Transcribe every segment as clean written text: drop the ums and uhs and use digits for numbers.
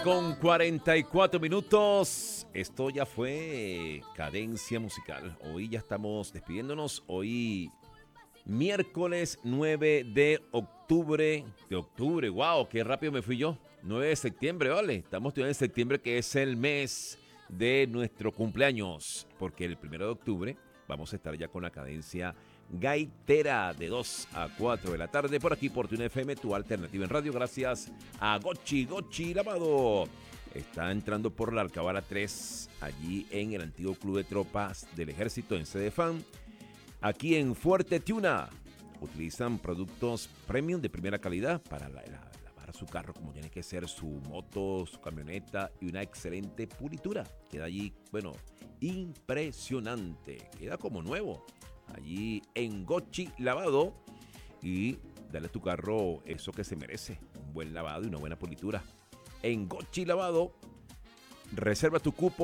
Con 44 minutos, esto ya fue Cadencia Musical. Hoy ya estamos despidiéndonos. Hoy miércoles 9 de octubre. Wow, qué rápido me fui yo. 9 de septiembre, vale. Estamos todavía en septiembre, que es el mes de nuestro cumpleaños. Porque el 1 de octubre vamos a estar ya con la cadencia gaitera de 2 a 4 de la tarde por aquí por Tune FM, tu alternativa en radio. Gracias a Gochi Lavado. Está entrando por la Alcabala 3, allí en el antiguo Club de Tropas del Ejército en Cedefán. Aquí en Fuerte Tiuna utilizan productos premium de primera calidad para lavar su carro como tiene que ser, su moto, su camioneta, y una excelente pulitura. Queda allí, bueno, impresionante. Queda como nuevo. Allí en Gochi Lavado, y dale a tu carro eso que se merece, un buen lavado y una buena pulitura. En Gochi Lavado, reserva tu cupo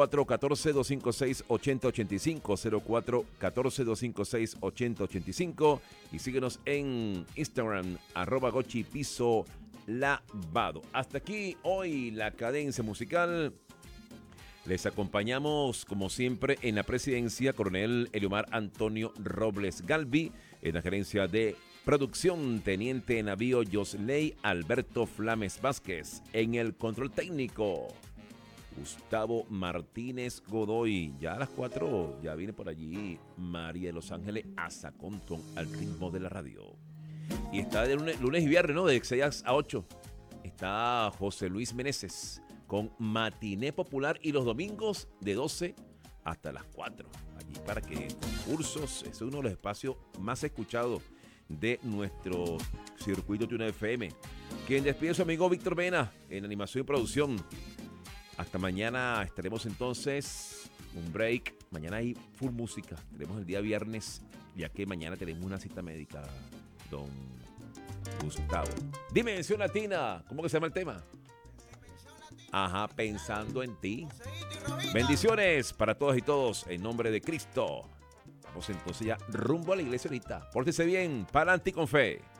0414-256-8085, 0414-256-8085, y síguenos en Instagram, @Gochi Piso Lavado. Hasta aquí hoy la cadencia musical. Les acompañamos, como siempre, en la presidencia, Coronel Eliomar Antonio Robles Galvi. En la gerencia de producción, Teniente Navío Yosley Alberto Flames Vázquez. En el control técnico, Gustavo Martínez Godoy. Ya a las 4 ya viene por allí María de Los Ángeles Azaconton al ritmo de la radio. Y está de lunes y viernes, ¿no? De 6 a 8. Está José Luis Meneses con Matiné Popular, y los domingos de 12 hasta las 4. Allí para que concursos, es uno de los espacios más escuchados de nuestro circuito Tune FM. Quien despide a su amigo Víctor Mena en animación y producción. Hasta mañana estaremos entonces, un break. Mañana hay full música. Tenemos el día viernes, ya que mañana tenemos una cita médica, don Gustavo. Dimensión Latina, ¿cómo que se llama el tema? Ajá, pensando en ti. Bendiciones para todas y todos en nombre de Cristo. Vamos entonces ya rumbo a la iglesia ahorita. Pórtese bien, para adelante con fe.